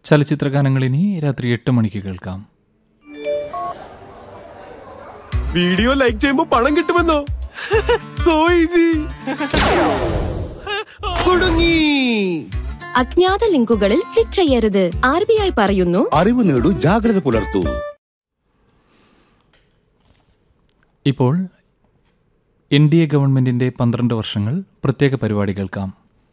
ചലച്ചിത്ര ഗാനങ്ങൾ ഇനി രാത്രി 8 മണിക്ക് കേൾക്കാം. വീഡിയോ ലൈക്ക് ചെയ്യുമ്പോ പണം കിട്ടുമെന്നോ? So easy. കുടുങ്ങി. അജ്ഞാത ലിങ്കുകളിൽ ക്ലിക്ക് ചെയ്യരുത്. RBI പറയുന്നു, അറിവ് നേടൂ, ജാഗ്രത പുലർത്തൂ. ഇപ്പോൾ NDA ഗവൺമെന്റിന്റെ 12 വർഷങ്ങൾ പ്രത്യേക പരിപാടി കേൾക്കാം.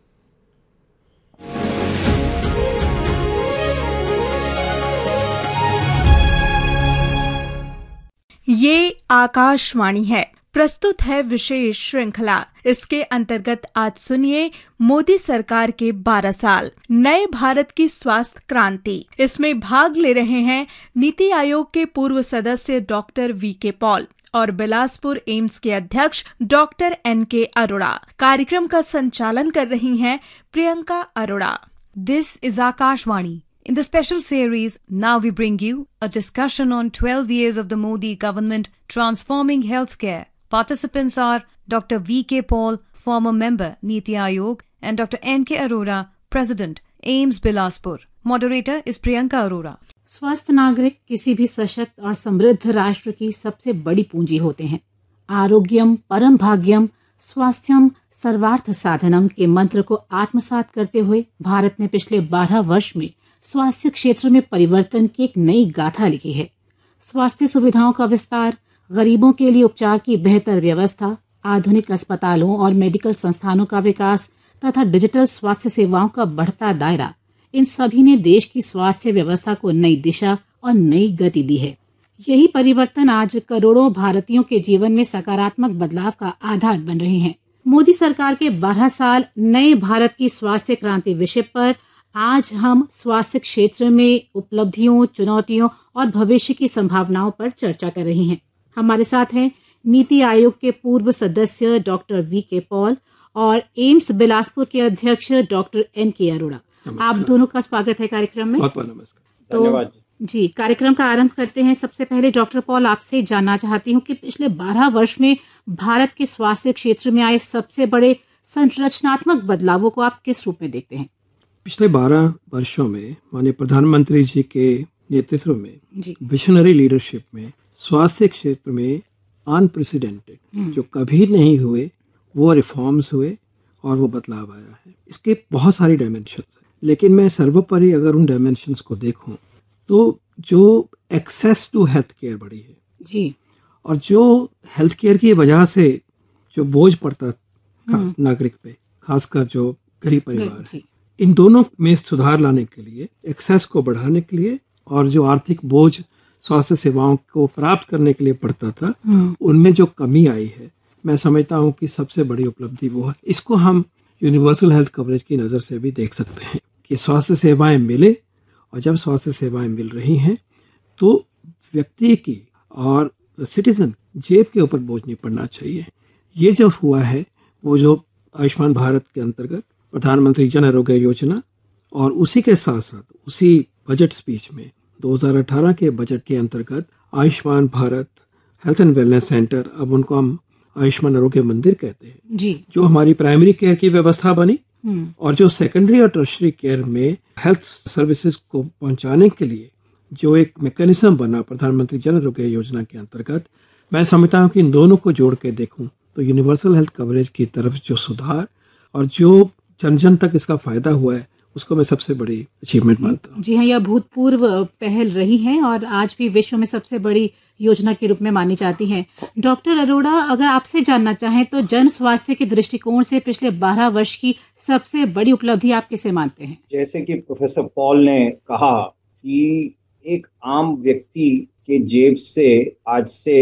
ये आकाशवाणी है, प्रस्तुत है विशेष श्रृंखला. इसके अंतर्गत आज सुनिए मोदी सरकार के 12 साल, नए भारत की स्वास्थ्य क्रांति. इसमें भाग ले रहे हैं नीति आयोग के पूर्व सदस्य डॉक्टर VK पॉल और बिलासपुर एम्स के अध्यक्ष डॉक्टर NK अरोड़ा. कार्यक्रम का संचालन कर रही हैं Priyanka Arora. This is Akashvani. In the special series, now we bring you a discussion on 12 years of the Modi government transforming healthcare. Participants are Dr. VK Paul, former member, Niti Aayog, and Dr. NK Arora, President, AIIMS Bilaspur. Moderator is Priyanka Arora. स्वस्थ नागरिक किसी भी सशक्त और समृद्ध राष्ट्र की सबसे बड़ी पूंजी होते हैं. आरोग्यम परम भाग्यम स्वास्थ्यम सर्वार्थ साधनम के मंत्र को आत्मसात करते हुए भारत ने पिछले 12 वर्ष में स्वास्थ्य क्षेत्र में परिवर्तन की एक नई गाथा लिखी है. स्वास्थ्य सुविधाओं का विस्तार, गरीबों के लिए उपचार की बेहतर व्यवस्था, आधुनिक अस्पतालों और मेडिकल संस्थानों का विकास तथा डिजिटल स्वास्थ्य सेवाओं का बढ़ता दायरा, इन सभी ने देश की स्वास्थ्य व्यवस्था को नई दिशा और नई गति दी है. यही परिवर्तन आज करोड़ों भारतीयों के जीवन में सकारात्मक बदलाव का आधार बन रहे हैं. मोदी सरकार के 12 साल नए भारत की स्वास्थ्य क्रांति विषय पर आज हम स्वास्थ्य क्षेत्र में उपलब्धियों, चुनौतियों और भविष्य की संभावनाओं पर चर्चा कर रहे हैं. हमारे साथ हैं नीति आयोग के पूर्व सदस्य डॉक्टर VK पॉल और एम्स बिलासपुर के अध्यक्ष डॉक्टर NK अरोड़ा. आप दोनों का स्वागत है कार्यक्रम में. बहुत बहुत नमस्कार. तो जी, कार्यक्रम का आरंभ करते हैं. सबसे पहले डॉक्टर पॉल, आपसे जानना चाहती हूँ कि पिछले 12 वर्ष में भारत के स्वास्थ्य क्षेत्र में आए सबसे बड़े संरचनात्मक बदलावों को आप किस रूप में देखते हैं? पिछले 12 वर्षों में माननीय प्रधानमंत्री जी के नेतृत्व में, विजनरी लीडरशिप में, स्वास्थ्य क्षेत्र में अनप्रेसिडेंटेड जो कभी नहीं हुए वो रिफॉर्म्स हुए और वो बदलाव आया है. इसके बहुत सारी डायमेंशंस हैं, लेकिन मैं सर्वोपरि अगर उन डायमेंशंस को देखूं तो जो एक्सेस टू हेल्थ केयर बढ़ी है जी, और जो हेल्थ केयर की वजह से जो बोझ पड़ता खास नागरिक पे, खासकर जो गरीब परिवार है, इन दोनों में सुधार लाने के लिए, एक्सेस को बढ़ाने के लिए और जो आर्थिक बोझ स्वास्थ्य सेवाओं को प्राप्त करने के लिए पड़ता था, उनमें जो कमी आई है, मैं समझता हूँ कि सबसे बड़ी उपलब्धि वो है. इसको हम यूनिवर्सल हेल्थ कवरेज की नज़र से भी देख सकते हैं कि स्वास्थ्य सेवाएं मिले, और जब स्वास्थ्य सेवाएं मिल रही हैं तो व्यक्ति की और सिटीजन जेब के ऊपर बोझ नहीं पड़ना चाहिए. ये जो हुआ है वो जो आयुष्मान भारत के अंतर्गत प्रधानमंत्री जन आरोग्य योजना और उसी के साथ साथ उसी बजट स्पीच में 2018 के बजट के अंतर्गत Ayushman Bharat health and wellness centre, अब उनको हम आयुष्मान आरोग्य मंदिर कहते हैं जी, जो हमारी प्राइमरी केयर की व्यवस्था बनी और जो सेकेंडरी और टर्शरी केयर में हेल्थ सर्विसेज को पहुंचाने के लिए जो एक मैकेनिज्म बना प्रधानमंत्री जन आरोग्य योजना के अंतर्गत, मैं समझता हूँ कि इन दोनों को जोड़ के देखूं तो यूनिवर्सल हेल्थ कवरेज की तरफ जो सुधार और जो जन जन तक इसका फायदा हुआ है उसको मैं सबसे बड़ी अचीवमेंट मानता हूँ. जी हाँ, यह भूतपूर्व पहल रही है और आज भी विश्व में सबसे बड़ी योजना के रूप में मानी जाती है. डॉक्टर अरोड़ा, अगर आपसे जानना चाहें तो जन स्वास्थ्य के दृष्टिकोण से पिछले 12 वर्ष की सबसे बड़ी उपलब्धि आप किसे मानते हैं? जैसे कि प्रोफेसर पॉल ने कहा कि एक आम व्यक्ति के जेब से आज से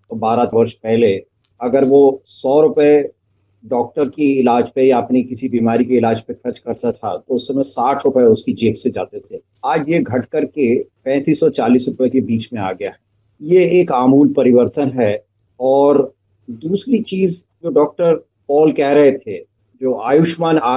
12 वर्ष पहले अगर वो 100 रुपए डॉक्टर की इलाज पे या अपनी किसी बीमारी के इलाज पे खर्च करता था तो उस समय 60 रुपए उसकी जेब से जाते थे. आज ये घट करके 3540 रुपए के बीच में आ गया है. ये एक आमूल परिवर्तन है. और दूसरी चीज जो डॉक्टर पॉल कह रहे थे, जो आयुष्मान